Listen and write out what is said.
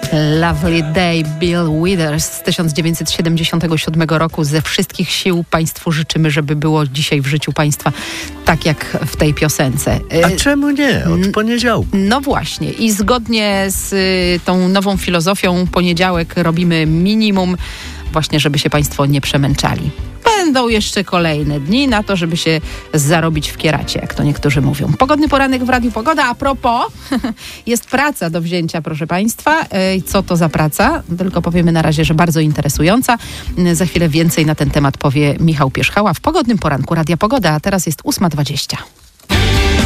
Lovely Day, Bill Withers z 1977 roku. Ze wszystkich sił Państwu życzymy, żeby było dzisiaj w życiu Państwa tak jak w tej piosence. A czemu nie? Od poniedziałku. No właśnie. I zgodnie z tą nową filozofią poniedziałek robimy minimum, właśnie żeby się Państwo nie przemęczali. Będą jeszcze kolejne dni na to, żeby się zarobić w kieracie, jak to niektórzy mówią. Pogodny poranek w Radiu Pogoda. A propos, jest praca do wzięcia, proszę Państwa. Co to za praca? Tylko powiemy na razie, że bardzo interesująca. Za chwilę więcej na ten temat powie Michał Pierzchała w Pogodnym Poranku Radia Pogoda, a teraz jest 8:20.